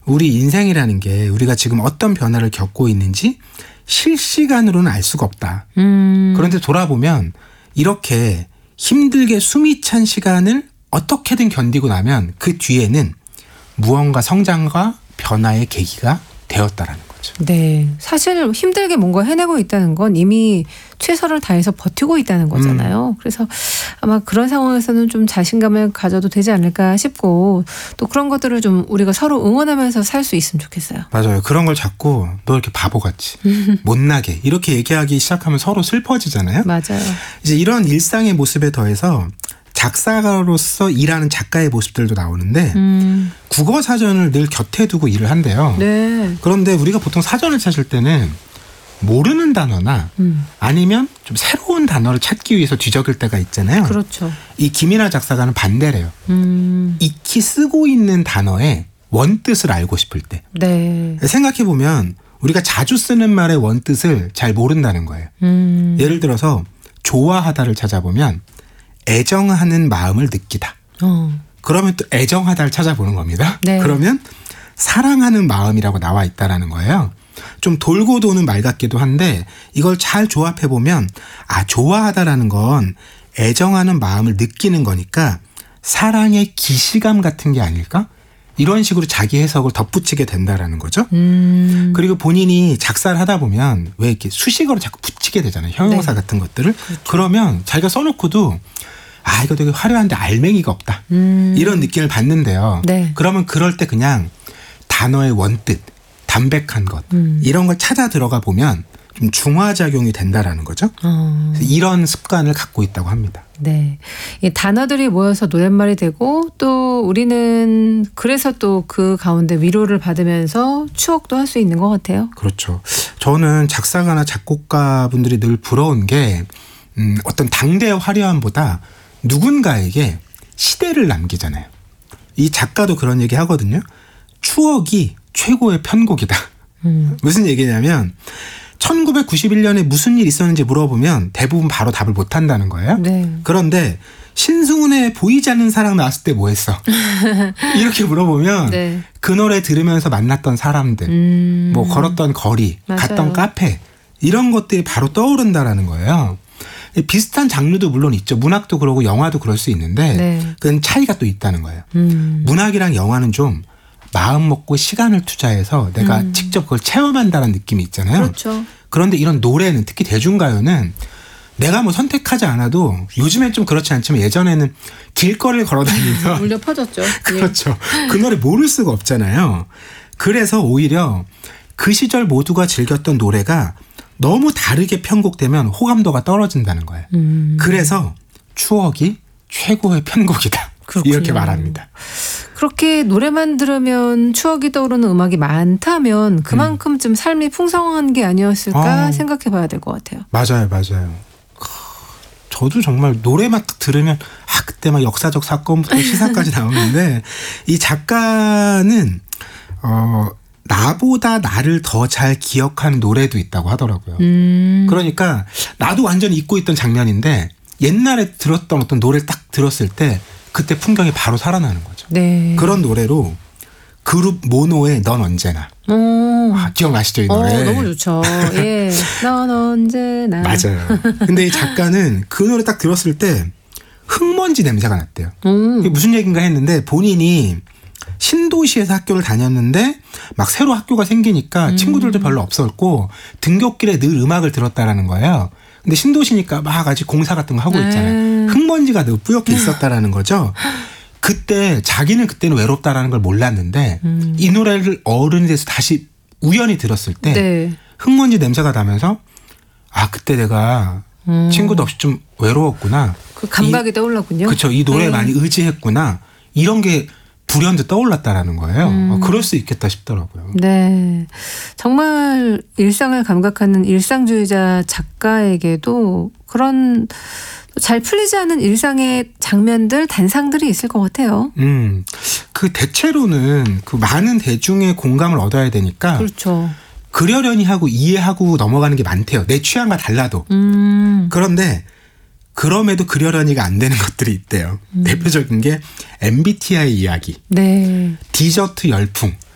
우리 인생이라는 게 우리가 지금 어떤 변화를 겪고 있는지 실시간으로는 알 수가 없다. 그런데 돌아보면 이렇게 힘들게 숨이 찬 시간을 어떻게든 견디고 나면 그 뒤에는 무언가 성장과 변화의 계기가 되었다라는 거죠. 네. 사실 힘들게 뭔가 해내고 있다는 건 이미 최선을 다해서 버티고 있다는 거잖아요. 그래서 아마 그런 상황에서는 좀 자신감을 가져도 되지 않을까 싶고 또 그런 것들을 좀 우리가 서로 응원하면서 살 수 있으면 좋겠어요. 맞아요. 그런 걸 자꾸 너 이렇게 바보같이 못나게 이렇게 얘기하기 시작하면 서로 슬퍼지잖아요. 맞아요. 이제 이런 일상의 모습에 더해서 작사가로서 일하는 작가의 모습들도 나오는데 국어 사전을 늘 곁에 두고 일을 한대요. 네. 그런데 우리가 보통 사전을 찾을 때는 모르는 단어나 아니면 좀 새로운 단어를 찾기 위해서 뒤적일 때가 있잖아요. 그렇죠. 이 김이나 작사가는 반대래요. 익히 쓰고 있는 단어의 원뜻을 알고 싶을 때. 네. 생각해보면 우리가 자주 쓰는 말의 원뜻을 잘 모른다는 거예요. 예를 들어서 좋아하다를 찾아보면 애정하는 마음을 느끼다. 그러면 또 애정하다를 찾아보는 겁니다. 네. 그러면 사랑하는 마음이라고 나와 있다라는 거예요. 좀 돌고 도는 말 같기도 한데 이걸 잘 조합해보면 좋아하다라는 건 애정하는 마음을 느끼는 거니까 사랑의 기시감 같은 게 아닐까? 이런 식으로 자기 해석을 덧붙이게 된다라는 거죠. 그리고 본인이 작사를 하다 보면 왜 이렇게 수식어로 자꾸 붙이게 되잖아요. 형용사 네. 같은 것들을. 그렇죠. 그러면 자기가 써놓고도 이거 되게 화려한데 알맹이가 없다. 이런 느낌을 받는데요. 네. 그러면 그럴 때 그냥 단어의 원뜻, 담백한 것 이런 걸 찾아 들어가 보면 좀 중화작용이 된다라는 거죠. 이런 습관을 갖고 있다고 합니다. 네. 이 단어들이 모여서 노랫말이 되고 또 우리는 그래서 또 그 가운데 위로를 받으면서 추억도 할 수 있는 것 같아요. 그렇죠. 저는 작사가나 작곡가분들이 늘 부러운 게 어떤 당대의 화려함보다 누군가에게 시대를 남기잖아요. 이 작가도 그런 얘기 하거든요. 추억이 최고의 편곡이다. 무슨 얘기냐면 1991년에 무슨 일 있었는지 물어보면 대부분 바로 답을 못한다는 거예요. 네. 그런데 신승훈의 보이지 않는 사랑 나왔을 때 뭐 했어? 이렇게 물어보면 네. 그 노래 들으면서 만났던 사람들, 뭐 걸었던 거리, 맞아요. 갔던 카페 이런 것들이 바로 떠오른다라는 거예요. 비슷한 장르도 물론 있죠. 문학도 그러고 영화도 그럴 수 있는데 네. 그건 차이가 또 있다는 거예요. 문학이랑 영화는 좀 마음 먹고 시간을 투자해서 내가 직접 그걸 체험한다는 느낌이 있잖아요. 그렇죠. 그런데 이런 노래는 특히 대중가요는 내가 뭐 선택하지 않아도 요즘엔 좀 그렇지 않지만 예전에는 길거리를 걸어다니면 울려 퍼졌죠. 그렇죠. 그 노래 모를 수가 없잖아요. 그래서 오히려 그 시절 모두가 즐겼던 노래가 너무 다르게 편곡되면 호감도가 떨어진다는 거예요. 그래서 추억이 최고의 편곡이다. 그렇군요. 이렇게 말합니다. 그렇게 노래만 들으면 추억이 떠오르는 음악이 많다면 그만큼 좀 삶이 풍성한 게 아니었을까 생각해 봐야 될 것 같아요. 맞아요. 저도 정말 노래만 딱 들으면 그때 막 역사적 사건부터 시사까지 나오는데 이 작가는 나보다 나를 더 잘 기억하는 노래도 있다고 하더라고요. 그러니까 나도 완전히 잊고 있던 장면인데 옛날에 들었던 어떤 노래를 딱 들었을 때 그때 풍경이 바로 살아나는 거죠. 네. 그런 노래로 그룹 모노의 넌 언제나. 기억나시죠 이 노래? 너무 좋죠. 예. 넌 언제나. 맞아요. 근데 이 작가는 그 노래 딱 들었을 때 흙먼지 냄새가 났대요. 이게 무슨 얘기인가 했는데 본인이 신도시에서 학교를 다녔는데 막 새로 학교가 생기니까 친구들도 별로 없었고 등굣길에 늘 음악을 들었다라는 거예요. 근데 신도시니까 막 아직 공사 같은 거 하고 있잖아요. 흙먼지가 늘 뿌옇게 있었다라는 거죠. 그때 자기는 그때는 외롭다라는 걸 몰랐는데 이 노래를 어른이 돼서 다시 우연히 들었을 때 네. 흙먼지 냄새가 나면서 그때 내가 친구도 없이 좀 외로웠구나. 그 감각이 떠올랐군요. 그렇죠. 이 노래에 많이 의지했구나. 이런 게 불현듯 떠올랐다라는 거예요. 그럴 수 있겠다 싶더라고요. 네. 정말 일상을 감각하는 일상주의자 작가에게도 그런 잘 풀리지 않은 일상의 장면들, 단상들이 있을 것 같아요. 그 대체로는 그 많은 대중의 공감을 얻어야 되니까 그렇죠. 그러려니 하고 이해하고 넘어가는 게 많대요. 내 취향과 달라도. 그런데 그럼에도 그러려니가 안 되는 것들이 있대요. 대표적인 게 MBTI 이야기, 네. 디저트 열풍